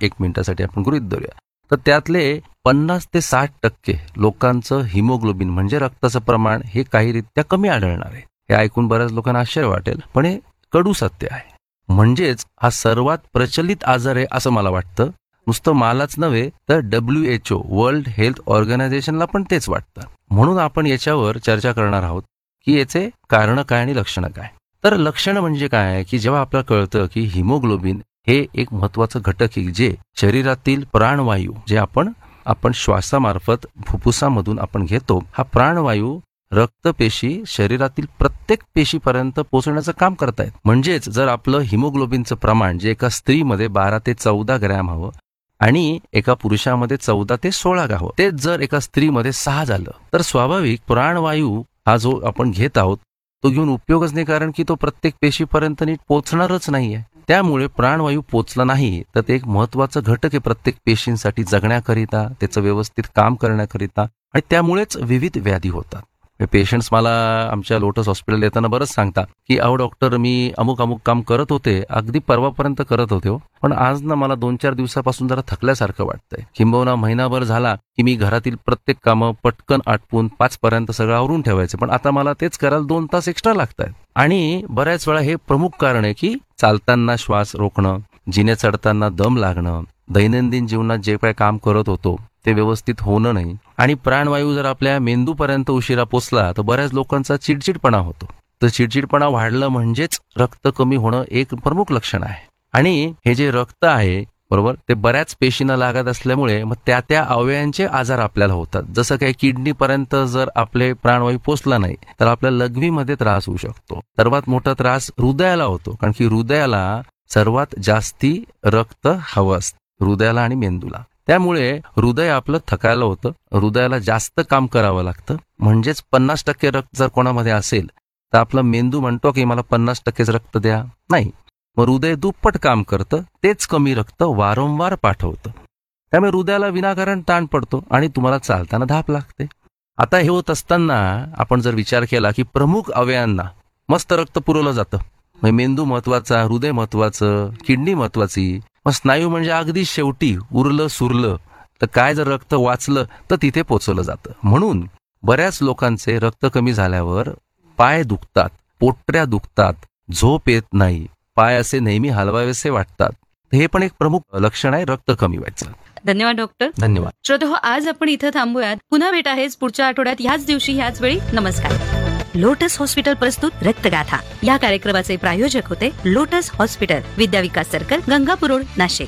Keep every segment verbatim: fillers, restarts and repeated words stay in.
एक मिनिटासाठी आपण गृहीत धरूया, तर त्यातले पन्नास ते साठ टक्के लोकांचं हिमोग्लोबिन म्हणजे रक्ताचं प्रमाण हे काहीरित्या कमी आढळणार आहे. हे ऐकून बऱ्याच लोकांना आश्चर्य वाटेल, पण हे कडू सत्य आहे. म्हणजेच हा सर्वात प्रचलित आजार आहे असं मला वाटतं. नुसतं मलाच नव्हे तर W H O world health ऑर्गनायझेशनला पण तेच वाटतं. म्हणून आपण याच्यावर चर्चा करणार आहोत की याचे कारण काय आणि लक्षणं काय. तर लक्षणं म्हणजे काय की जेव्हा आपल्याला कळतं की हिमोग्लोबिन हे एक महत्वाचं घटक आहे जे शरीरातील प्राणवायू जे आपण आपण श्वासामार्फत फुफ्फुसामधून आपण घेतो, हा प्राणवायू रक्तपेशी शरीरातील प्रत्येक पेशीपर्यंत पोहोचण्याचं काम करतायत. म्हणजेच जर आपलं हिमोग्लोबिनचं प्रमाण जे एका स्त्रीमध्ये बारा ते चौदा ग्रॅम हवं आणि एका पुरुषामध्ये चौदा ते सोळा हवं, तेच जर एका स्त्रीमध्ये सहा झालं तर स्वाभाविक प्राणवायू हा जो आपण घेत आहोत तो घेऊन उपयोगच नाही, कारण की तो प्रत्येक पेशीपर्यंत नीट पोहोचणारच नाहीये. त्यामुळे प्राणवायू पोचला नाही तर ते एक महत्वाचं घटक आहे प्रत्येक पेशींसाठी जगण्याकरिता, त्याचं व्यवस्थित काम करण्याकरिता, आणि त्यामुळेच विविध व्याधी होतात. पेशंट्स मला आमच्या लोटस हॉस्पिटल येताना बरंच सांगतात की अहो डॉक्टर, मी अमुक अमुक काम करत होते, अगदी परवापर्यंत करत होते हो, पण आज ना मला दोन चार दिवसापासून जरा थकल्यासारखं वाटतंय. किंबहुना महिनाभर झाला की मी घरातील प्रत्येक कामं पटकन आटपून पाच पर्यंत सगळं आवरून ठेवायचं, पण आता मला तेच करायला दोन तास एक्स्ट्रा लागतात. आणि बऱ्याच वेळा हे प्रमुख कारण आहे की चालताना श्वास रोखणं, जिने चढताना दम लागणं, दैनंदिन जीवनात जे काही काम करत होतो ते व्यवस्थित होणं नाही, आणि प्राणवायू जर आपल्या मेंदूपर्यंत उशिरा पोचला तर बऱ्याच लोकांचा चिडचिडपणा होतो. तर चिडचिडपणा वाढलं म्हणजेच रक्त कमी होणं एक प्रमुख लक्षण आहे. आणि हे जे रक्त आहे बरोबर, ते बऱ्याच पेशींना लागत असल्यामुळे मग त्या त्या अवयवांचे आजार आपल्याला होतात. जसं काही किडनी पर्यंत जर आपले प्राणवायू पोचला नाही तर आपल्या लघवीमध्ये त्रास होऊ शकतो. सर्वात मोठा त्रास हृदयाला होतो, कारण की हृदयाला सर्वात जास्ती रक्त हवं असतं, हृदयाला आणि मेंदूला. त्यामुळे हृदय आपलं थकायला होतं, हृदयाला जास्त काम करावं लागतं. म्हणजेच पन्नास टक्के रक्त जर कोणामध्ये असेल तर आपला मेंदू म्हणतो की मला पन्नास टक्केच रक्त द्या, नाही, मग हृदय दुप्पट काम करतं, तेच कमी रक्त वारंवार पाठवतं. त्यामुळे हृदयाला विनाकारण ताण पडतो आणि तुम्हाला चालताना धाप लागते. आता हे होत असताना आपण जर विचार केला की प्रमुख अवयवांना मस्त रक्त पुरवलं जातं, मग मेंदू महत्वाचा, हृदय महत्वाचं, किडनी महत्वाची, मग स्नायू म्हणजे अगदी शेवटी उरलं सुरलं, तर काय जर रक्त वाचलं तर तिथे पोचवलं जातं. म्हणून बऱ्याच लोकांचे रक्त कमी झाल्यावर पाय दुखतात, पोटऱ्या दुखतात, झोप येत नाही, पाय असे नेहमी हलवावेसे वाटतात. हे पण एक प्रमुख लक्षण आहे रक्त कमी व्हायचं. धन्यवाद डॉक्टर. धन्यवाद. श्रोतो, आज आपण इथं थांबूयात. पुन्हा भेट आहेच पुढच्या आठवड्यात ह्याच दिवशी ह्याच वेळी. नमस्कार. लोटस हॉस्पिटल प्रस्तुत रक्तगाथा या कार्यक्रमाचे प्रायोजक होते lotus hospital, Vidyavikas circle, Gangapur road, Nashik.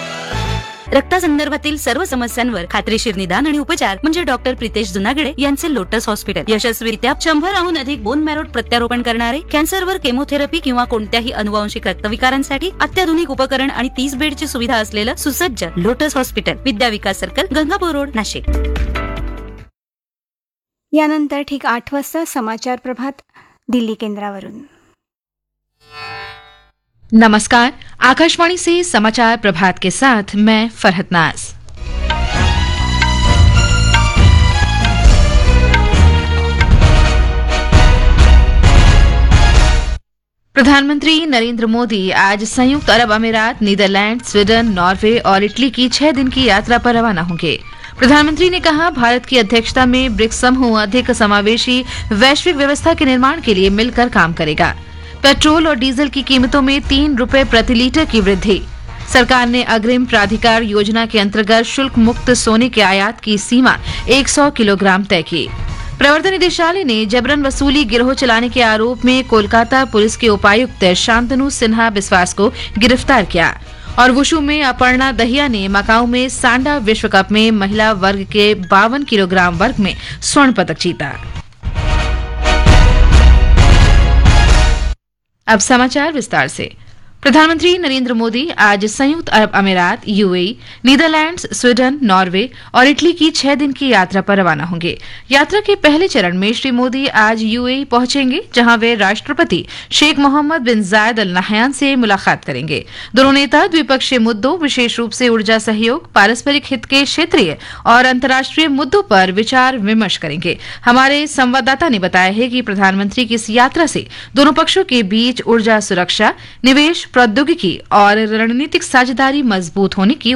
रक्तासंदर्भातील सर्व समस्यांवर खात्रीशीर निदान आणि उपचार म्हणजे डॉक्टर प्रितेश जुनागडे यांचे लोटस हॉस्पिटल. यशस्वीरित्या शंभराहून अधिक बोन मॅरो प्रत्यारोपण करणारे, कॅन्सरवर केमोथेरपी किंवा कोणत्याही अनुवांशिक रक्तविकारांसाठी अत्याधुनिक उपकरण आणि तीस बेडची सुविधा असलेलं सुसज्ज lotus hospital, Vidyavikas circle, Gangapur road, Nashik. यानंतर ठीक आठ वाजता समाचार प्रभात दिल्ली केंद्रावरून. नमस्कार, आकाशवाणी से समाचार प्रभात के साथ मैं फरहत नाज. प्रधानमंत्री नरेंद्र मोदी आज संयुक्त अरब अमीरात, नीदरलैंड, स्वीडन, नॉर्वे और इटली की छह दिन की यात्रा पर रवाना होंगे. प्रधानमंत्री ने कहा, भारत की अध्यक्षता में ब्रिक्स समूह अधिक समावेशी वैश्विक व्यवस्था के निर्माण के लिए मिलकर काम करेगा. पेट्रोल और डीजल की कीमतों में तीन रुपए प्रति लीटर की वृद्धि. सरकार ने अग्रिम प्राधिकार योजना के अंतर्गत शुल्क मुक्त सोने के आयात की सीमा सौ किलोग्राम तय की. प्रवर्तन निदेशालय ने जबरन वसूली गिरोह चलाने के आरोप में कोलकाता पुलिस के उपायुक्त शांतनु सिन्हा बिस्वास को गिरफ्तार किया. और वुशु में अपर्णा दहिया ने मकाऊ में सांडा विश्व कप में महिला वर्ग के बावन किलोग्राम वर्ग में स्वर्ण पदक जीता. अब समाचार विस्तार से. प्रधानमंत्री नरेंद्र मोदी आज संयुक्त अरब अमीरात, यूएई, नीदरलैंड्स, स्वीडन, नॉर्वे और इटली की छह दिन की यात्रा पर रवाना होंगे. यात्रा के पहले चरण में श्री मोदी आज यूएई पहुंचेंगे, जहां वे राष्ट्रपति शेख मोहम्मद बिन जायद अल नहयान से मुलाकात करेंगे. दोनों नेता द्विपक्षीय मुद्दों, विशेष रूप से ऊर्जा सहयोग, पारस्परिक हित के क्षेत्रीय और अंतर्राष्ट्रीय मुद्दों पर विचार विमर्श करेंगे. हमारे संवाददाता ने बताया है कि प्रधानमंत्री की इस यात्रा से दोनों पक्षों के बीच ऊर्जा सुरक्षा, निवेश, प्रौद्योगिकी और रणनीतिक साझेदारी मजबूत होने की